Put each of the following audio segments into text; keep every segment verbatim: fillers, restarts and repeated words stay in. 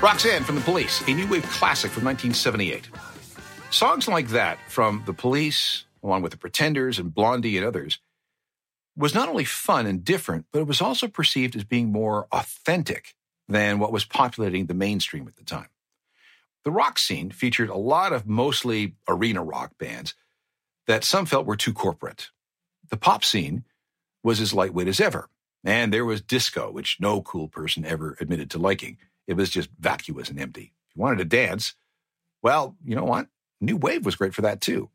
Roxanne from The Police, a new wave classic from nineteen seventy-eight. Songs like that from The Police, along with The Pretenders and Blondie and others, was not only fun and different, but it was also perceived as being more authentic than what was populating the mainstream at the time. The rock scene featured a lot of mostly arena rock bands that some felt were too corporate. The pop scene was as lightweight as ever, and there was disco, which no cool person ever admitted to liking. It was just vacuous and empty. If you wanted to dance, well, you know what? New Wave was great for that too.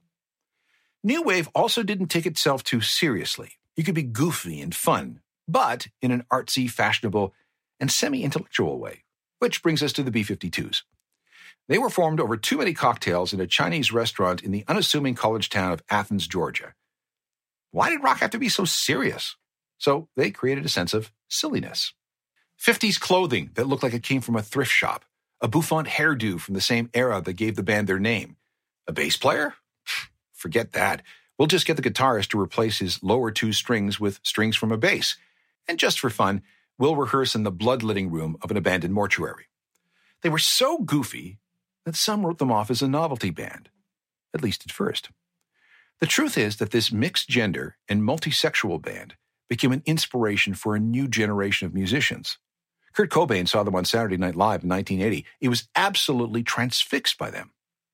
New Wave also didn't take itself too seriously. You could be goofy and fun, but in an artsy, fashionable, and semi-intellectual way, which brings us to the B fifty-twos. They were formed over too many cocktails in a Chinese restaurant in the unassuming college town of Athens, Georgia. Why did rock have to be so serious? So they created a sense of silliness. fifties clothing that looked like it came from a thrift shop. A bouffant hairdo from the same era that gave the band their name. A bass player? Forget that. We'll just get the guitarist to replace his lower two strings with strings from a bass. And just for fun, we'll rehearse in the bloodletting room of an abandoned mortuary. They were so goofy that some wrote them off as a novelty band, at least at first. The truth is that this mixed-gender and multisexual band became an inspiration for a new generation of musicians. Kurt Cobain saw them on Saturday Night Live in nineteen eighty. He was absolutely transfixed by them.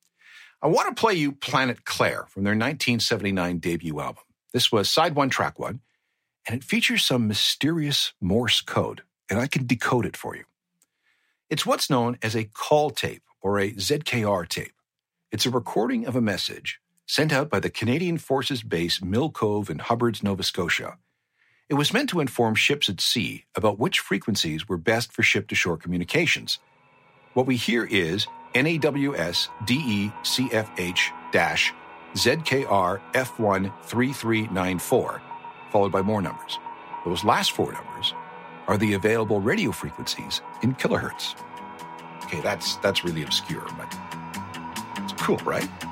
I want to play you Planet Claire from their nineteen seventy-nine debut album. This was side one, track one, and it features some mysterious Morse code, and I can decode it for you. It's what's known as a call tape or a Z K R tape. It's a recording of a message sent out by the Canadian Forces Base Mill Cove in Hubbard's, Nova Scotia. It was meant to inform ships at sea about which frequencies were best for ship-to-shore communications. What we hear is N A W S D E C F H Z K R F one three three nine four, followed by more numbers. Those last four numbers are the available radio frequencies in kilohertz. Okay, that's that's really obscure, but it's cool, right?